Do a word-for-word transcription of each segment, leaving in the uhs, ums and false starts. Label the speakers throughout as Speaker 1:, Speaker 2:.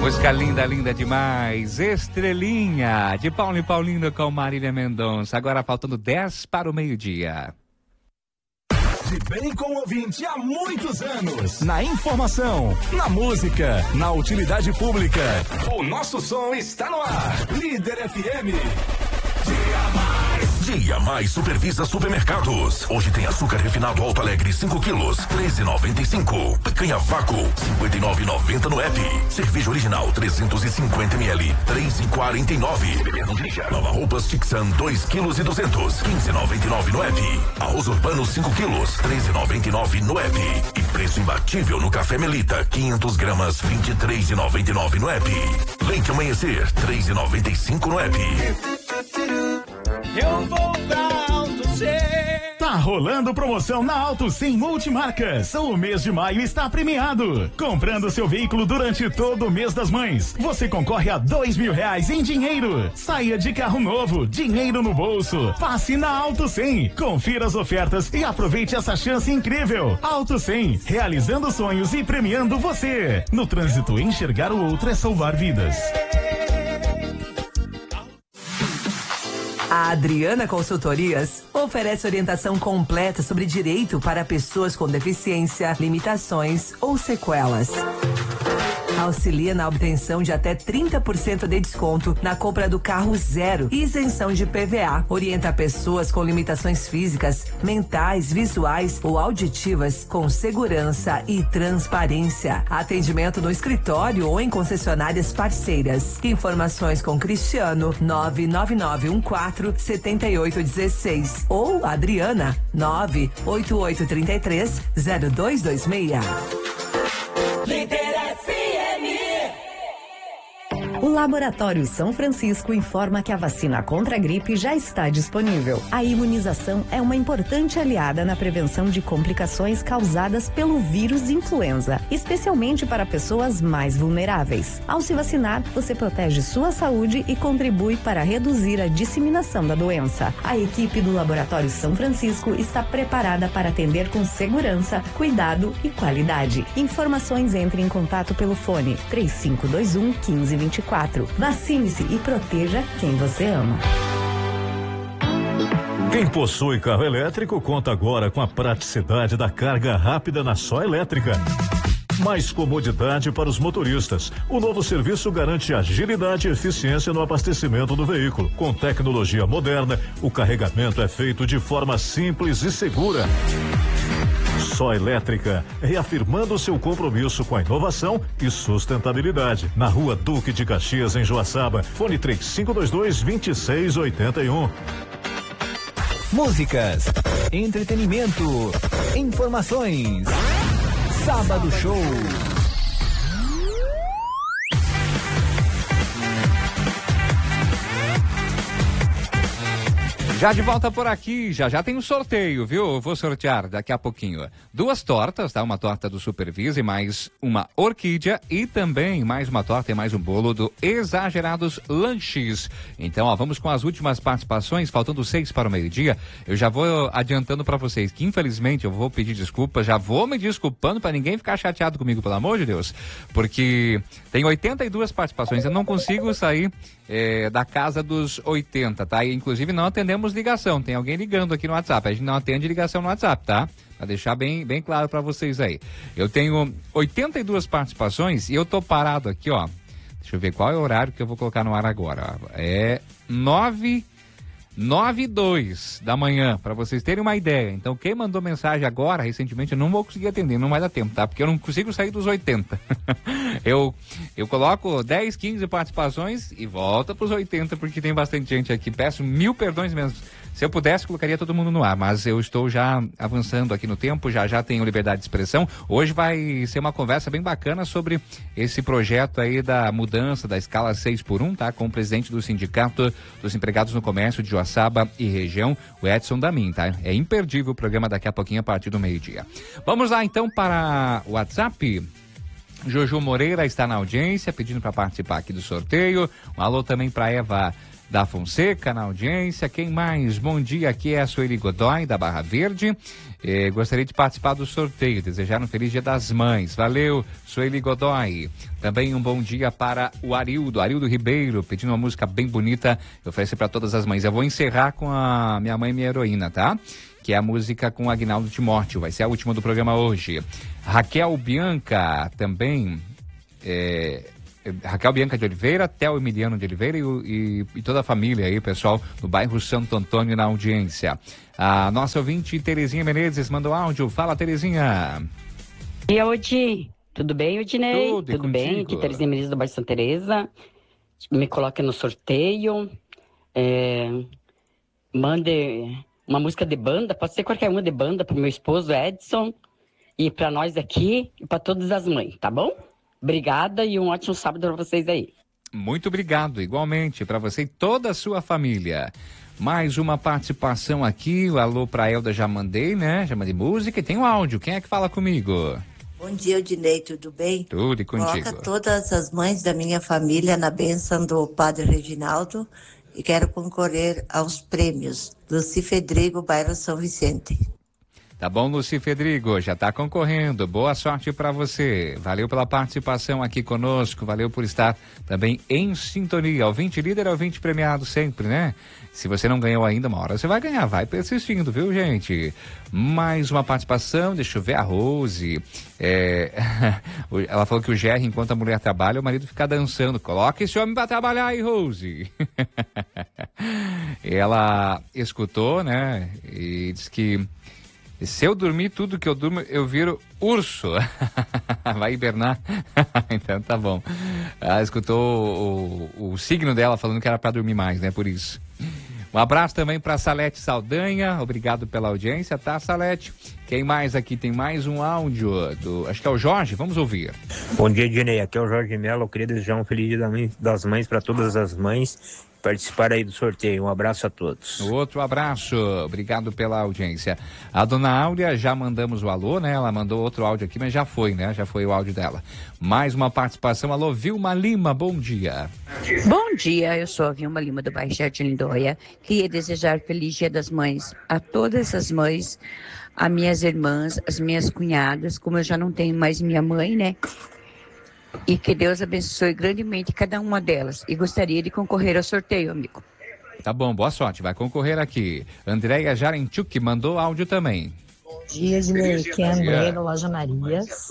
Speaker 1: Música linda, linda demais. Estrelinha, de Paulo e Paulino com Marília Mendonça. Agora faltando dez para o meio-dia.
Speaker 2: De bem com o ouvinte há muitos anos. Na informação, na música, na utilidade pública. O nosso som está no ar. Líder F M. Dia Mais. Dia Mais Supervisa Supermercados. Hoje tem açúcar refinado Alto Alegre cinco quilos, treze e noventa e cinco. Picanha vácuo, cinquenta e nove e noventa no app. Cerveja original trezentos e cinquenta mililitros, três e quarenta e nove. Nova Roupas Tixan dois quilos e duzentos, quinze e noventa e nove no app. Arroz Urbano cinco quilos, treze e noventa e nove no app. E preço imbatível no Café Melita, quinhentas gramas, vinte e três e noventa e nove no app. Leite Amanhecer, três e noventa e cinco no app.
Speaker 3: Eu vou pra Auto cem.
Speaker 2: Tá rolando promoção na Auto cem Multimarcas. O mês de maio está premiado. Comprando seu veículo durante todo o mês das mães, você concorre a dois mil reais em dinheiro. Saia de carro novo, dinheiro no bolso. Passe na Auto cem. Confira as ofertas e aproveite essa chance incrível. Auto cem, realizando sonhos e premiando você. No trânsito, enxergar o outro é salvar vidas.
Speaker 4: A Adriana Consultorias oferece orientação completa sobre direito para pessoas com deficiência, limitações ou sequelas. Auxilia na obtenção de até trinta por cento de desconto na compra do carro zero e isenção de P V A. Orienta pessoas com limitações físicas, mentais, visuais ou auditivas com segurança e transparência. Atendimento no escritório ou em concessionárias parceiras. Informações com Cristiano nove nove nove um quatro sete oito um seis ou Adriana nove oito oito três três zero dois dois seis.
Speaker 3: Líder F M.
Speaker 5: O Laboratório São Francisco informa que a vacina contra a gripe já está disponível. A imunização é uma importante aliada na prevenção de complicações causadas pelo vírus influenza, especialmente para pessoas mais vulneráveis. Ao se vacinar, você protege sua saúde e contribui para reduzir a disseminação da doença. A equipe do Laboratório São Francisco está preparada para atender com segurança, cuidado e qualidade. Informações, entre em contato pelo fone três cinco dois um, um cinco dois quatro. Vacine-se e proteja quem você ama.
Speaker 6: Quem possui carro elétrico conta agora com a praticidade da carga rápida na Só Elétrica. Mais comodidade para os motoristas. O novo serviço garante agilidade e eficiência no abastecimento do veículo. Com tecnologia moderna, o carregamento é feito de forma simples e segura. Só Elétrica, reafirmando seu compromisso com a inovação e sustentabilidade. Na Rua Duque de Caxias, em Joaçaba. Fone três cinco dois dois, dois seis oito um.
Speaker 7: Músicas, entretenimento, informações. Sábado Show.
Speaker 1: Já de volta por aqui, já já tem um sorteio, viu? Vou sortear daqui a pouquinho. Duas tortas, tá? Uma torta do Supervisa e mais uma orquídea e também mais uma torta e mais um bolo do Exagerados Lanches. Então, ó, vamos com as últimas participações, faltando seis para o meio-dia. Eu já vou adiantando para vocês que, infelizmente, eu vou pedir desculpas, já vou me desculpando para ninguém ficar chateado comigo, pelo amor de Deus, porque tem oitenta e duas participações, eu não consigo sair é, da casa dos oitenta, tá? E, inclusive, não atendemos ligação, tem alguém ligando aqui no WhatsApp, a gente não atende ligação no WhatsApp, tá? Pra deixar bem, bem claro pra vocês aí. Eu tenho oitenta e duas participações e eu tô parado aqui, ó. Deixa eu ver qual é o horário que eu vou colocar no ar agora. É nove e dois da manhã, pra vocês terem uma ideia. Então, quem mandou mensagem agora, recentemente, eu não vou conseguir atender, não vai dar tempo, tá? Porque eu não consigo sair dos oitenta. eu, eu coloco dez, quinze participações e volta pros oitenta, porque tem bastante gente aqui. Peço mil perdões mesmo. Se eu pudesse, colocaria todo mundo no ar, mas eu estou já avançando aqui no tempo, já já tenho liberdade de expressão. Hoje vai ser uma conversa bem bacana sobre esse projeto aí da mudança da escala seis por um, tá? Com o presidente do Sindicato dos Empregados no Comércio de Joaçaba e região, o Edson Damin, tá? É imperdível o programa daqui a pouquinho a partir do meio-dia. Vamos lá então para o WhatsApp. Jojo Moreira está na audiência, pedindo para participar aqui do sorteio. Um alô também para Eva da Fonseca na audiência. Quem mais? Bom dia, aqui é a Sueli Godoy, da Barra Verde. Eh, gostaria de participar do sorteio, desejar um feliz Dia das Mães. Valeu, Sueli Godoy. Também um bom dia para o Arildo, Arildo Ribeiro, pedindo uma música bem bonita, eu ofereço para todas as mães. Eu vou encerrar com a Minha Mãe, Minha Heroína, tá? Que é a música com o Aguinaldo Timóteo, vai ser a última do programa hoje. Raquel Bianca, também... É... Raquel Bianca de Oliveira, Theo Emiliano de Oliveira e, e, e toda a família aí, pessoal, do bairro Santo Antônio na audiência. A nossa ouvinte Terezinha Menezes mandou áudio. Fala, Terezinha.
Speaker 8: E aí, Odi? Tudo bem, Odinei?
Speaker 1: Tudo,
Speaker 8: Tudo bem? Aqui Terezinha Menezes do bairro Santa Teresa. Me coloque no sorteio. É... Mande uma música de banda, pode ser qualquer uma de banda, para meu esposo Edson e para nós aqui e para todas as mães, tá bom? Obrigada e um ótimo sábado para vocês aí.
Speaker 1: Muito obrigado, igualmente, para você e toda a sua família. Mais uma participação aqui, o alô para Elda já mandei, né? Já mandei música e tem um áudio. Quem é que fala comigo?
Speaker 9: Bom dia, Odinei, tudo bem?
Speaker 1: Tudo e contigo.
Speaker 9: Coloca todas as mães da minha família na bênção do Padre Reginaldo e quero concorrer aos prêmios do Cifedrigo, bairro São Vicente.
Speaker 1: Tá bom, Luci Fedrigo, já tá concorrendo. Boa sorte para você. Valeu pela participação aqui conosco, valeu por estar também em sintonia. Ouvinte líder, ouvinte premiado sempre, né? Se você não ganhou ainda, uma hora você vai ganhar, vai persistindo, viu, gente? Mais uma participação, deixa eu ver a Rose. É... Ela falou que o Gerry, enquanto a mulher trabalha, o marido fica dançando. Coloca esse homem para trabalhar aí, Rose. Ela escutou, né? E disse que se eu dormir tudo que eu durmo, eu viro urso. Vai hibernar? Então tá bom. Ela escutou o, o signo dela falando que era para dormir mais, né? Por isso. Um abraço também para Salete Saldanha. Obrigado pela audiência, tá, Salete? Quem mais aqui? Tem mais um áudio do... Acho que é o Jorge. Vamos ouvir.
Speaker 10: Bom dia, Dinei. Aqui é o Jorge Mello. Eu queria desejar um feliz Dia das Mães para todas as mães. Participar aí do sorteio. Um abraço a todos.
Speaker 1: Outro abraço. Obrigado pela audiência. A dona Áurea, já mandamos o alô, né? Ela mandou outro áudio aqui, mas já foi, né? Já foi o áudio dela. Mais uma participação. Alô, Vilma Lima, bom dia.
Speaker 11: Bom dia, eu sou a Vilma Lima do bairro Jardim Lindóia. Queria desejar feliz Dia das Mães a todas as mães, a minhas irmãs, as minhas cunhadas, como eu já não tenho mais minha mãe, né? E que Deus abençoe grandemente cada uma delas. E gostaria de concorrer ao sorteio, amigo.
Speaker 1: Tá bom, boa sorte. Vai concorrer aqui. Andréia Jarenchuk mandou áudio também.
Speaker 12: Bom dia, Dinei. Aqui é a Andréia da Loja Marias.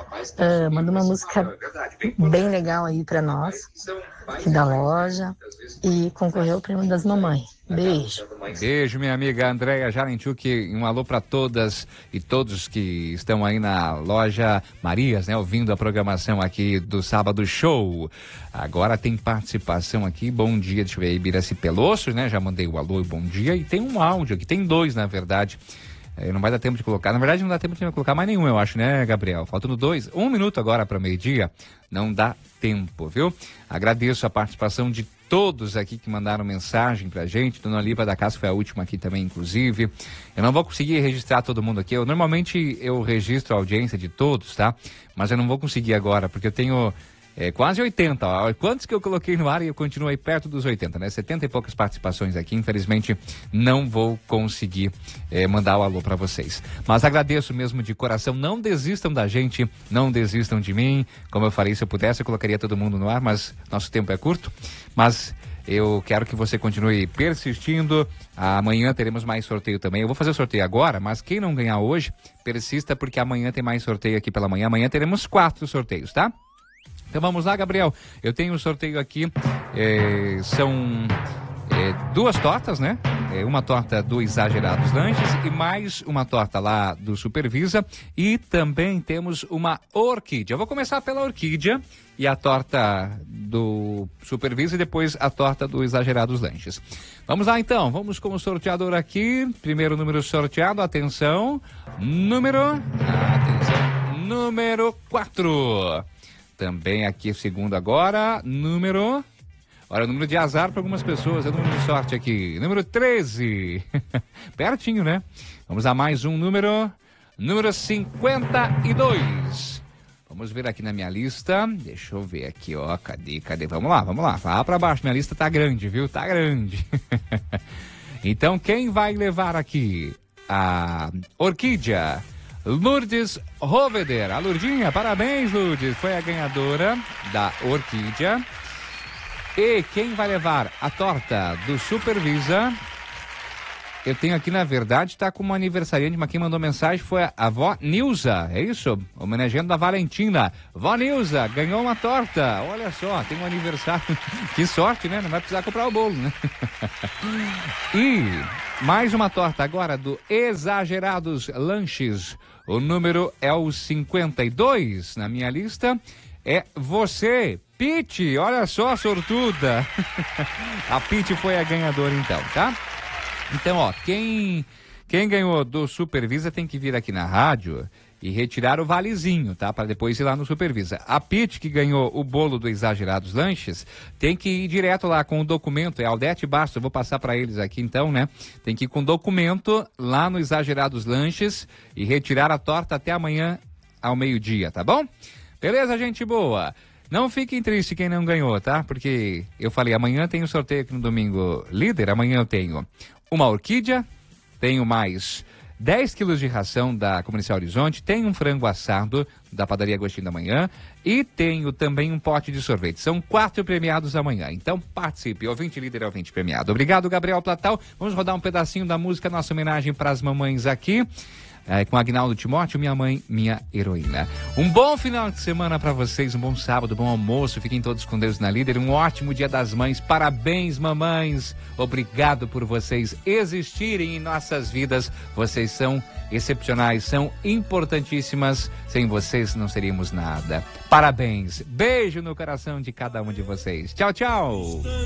Speaker 12: Uh, manda uma música bem legal aí pra nós, aqui da loja. E concorreu ao prêmio das mamães. Beijo.
Speaker 1: Beijo, minha amiga Andréia Jarenchuk. Um alô para todas e todos que estão aí na Loja Marias, né? Ouvindo a programação aqui do Sábado Show. Agora tem participação aqui. Bom dia, deixa eu ver aí, Biraci Pelosso, né? Já mandei o alô e bom dia. E tem um áudio aqui, tem dois, na verdade. É, não vai dar tempo de colocar. Na verdade, não dá tempo de colocar mais nenhum, eu acho, né, Gabriel? Faltando dois, um minuto agora para meio-dia. Não dá tempo, viu? Agradeço a participação de todos aqui que mandaram mensagem pra gente. Dona Oliva da Casa foi a última aqui também, inclusive. Eu não vou conseguir registrar todo mundo aqui. Eu, normalmente eu registro a audiência de todos, tá? Mas eu não vou conseguir agora, porque eu tenho é, quase oitenta. Ó. Quantos que eu coloquei no ar e eu continuo aí perto dos oitenta, né? setenta e poucas participações aqui. Infelizmente, não vou conseguir é, mandar o alô pra vocês. Mas agradeço mesmo de coração. Não desistam da gente, não desistam de mim. Como eu falei, se eu pudesse, eu colocaria todo mundo no ar, mas nosso tempo é curto. Mas eu quero que você continue persistindo. Amanhã teremos mais sorteio também. Eu vou fazer o sorteio agora, mas quem não ganhar hoje, persista, porque amanhã tem mais sorteio aqui pela manhã. Amanhã teremos quatro sorteios, tá? Então vamos lá, Gabriel. Eu tenho um sorteio aqui. É, são é, duas tortas, né? É, uma torta do Exagerados Lanches e mais uma torta lá do Supervisa. E também temos uma orquídea. Eu vou começar pela orquídea e a torta do Supervisa e depois a torta do Exagerados Lanches. Vamos lá então, vamos com o sorteador aqui. Primeiro número sorteado, atenção. Número... Atenção, número quatro. Também aqui, segundo agora, número... Olha, o número de azar para algumas pessoas, é o número de sorte aqui. Número treze. Pertinho, né? Vamos a mais um número. Número cinquenta e dois. Vamos ver aqui na minha lista. Deixa eu ver aqui, ó. Cadê, cadê? Vamos lá, vamos lá. Vá pra baixo. Minha lista tá grande, viu? Tá grande. Então, quem vai levar aqui a Orquídea? Lourdes Roveder. A Lourdinha, parabéns, Lourdes. Foi a ganhadora da Orquídea. E quem vai levar a torta do Supervisa? Eu tenho aqui, na verdade, tá com uma aniversariante, mas quem mandou mensagem foi a avó Nilza, é isso? Homenageando a Valentina. Vó Nilza, ganhou uma torta. Olha só, tem um aniversário. Que sorte, né? Não vai precisar comprar o bolo, né? E mais uma torta agora do Exagerados Lanches. O número é o cinquenta e dois na minha lista. É você, Pete. Olha só, sortuda. A Pete foi a ganhadora, então, tá? Então, ó, quem, quem ganhou do Supervisa tem que vir aqui na rádio e retirar o valezinho, tá? Para depois ir lá no Supervisa. A Pete, que ganhou o bolo do Exagerados Lanches, tem que ir direto lá com o documento. É Aldete Bastos, eu vou passar para eles aqui então, né? Tem que ir com o documento lá no Exagerados Lanches e retirar a torta até amanhã ao meio-dia, tá bom? Beleza, gente boa? Não fiquem tristes quem não ganhou, tá? Porque eu falei, amanhã tem o sorteio aqui no Domingo Líder. Amanhã eu tenho uma orquídea, tenho mais dez quilos de ração da Comercial Horizonte, tenho um frango assado da Padaria Agostinho da Manhã e tenho também um pote de sorvete. São quatro premiados amanhã, então participe. Ouvinte líder é ouvinte premiado. Obrigado, Gabriel Platal. Vamos rodar um pedacinho da música, nossa homenagem para as mamães aqui. É, com Agnaldo Timóteo, minha mãe, minha heroína. Um bom final de semana para vocês, um bom sábado, bom almoço, fiquem todos com Deus na Líder, um ótimo dia das mães, parabéns mamães, obrigado por vocês existirem em nossas vidas, vocês são excepcionais, são importantíssimas, sem vocês não seríamos nada. Parabéns, beijo no coração de cada um de vocês, tchau, tchau!